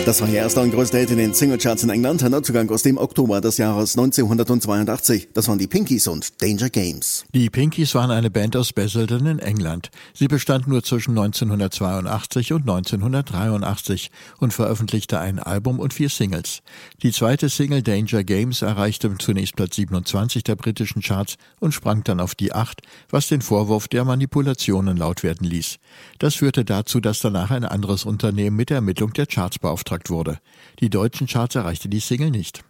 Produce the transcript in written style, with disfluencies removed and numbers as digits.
Das war ihr erster und größter Hit in den Singlecharts in England, ein Neuzugang aus dem Oktober des Jahres 1982. Das waren die Pinkies und Danger Games. Die Pinkies waren eine Band aus Basildon in England. Sie bestand nur zwischen 1982 und 1983 und veröffentlichte ein Album und 4 Singles. Die zweite Single Danger Games erreichte zunächst Platz 27 der britischen Charts und sprang dann auf die 8, was den Vorwurf der Manipulationen laut werden ließ. Das führte dazu, dass danach ein anderes Unternehmen mit der Ermittlung der Charts beauftragt wurde. Die deutschen Charts erreichte die Single nicht.